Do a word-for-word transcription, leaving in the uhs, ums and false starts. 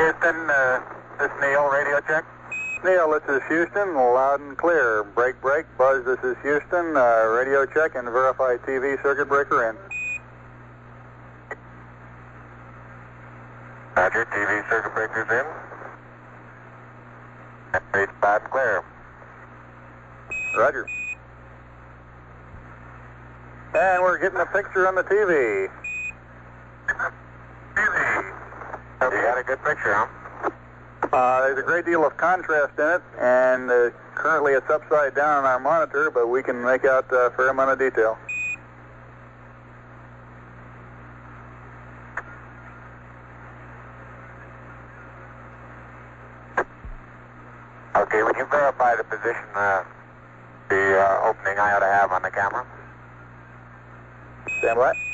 Houston, uh, this is Neil, radio check. Neil, this is Houston, loud and clear. Break, break. Buzz, this is Houston, uh, radio check and verify T V circuit breaker in. Roger, T V circuit breaker's in. Read loud and clear. Roger. And we're getting a picture on the T V. T V. You got a good picture, huh? Uh, there's a great deal of contrast in it, and uh, currently it's upside down on our monitor, but we can make out a fair amount of detail. Okay, would you verify the position, uh, the uh, opening I ought to have on the camera? Stand by.